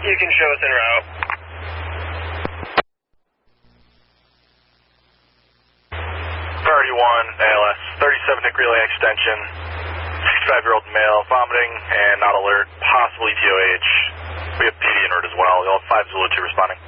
You can show us en route. Priority 1, ALS, 37 Nick Relay extension, 65-year-old male, vomiting and not alert, possibly TOH. We have PD en route as well. We'll have 5 Zulu 2 responding.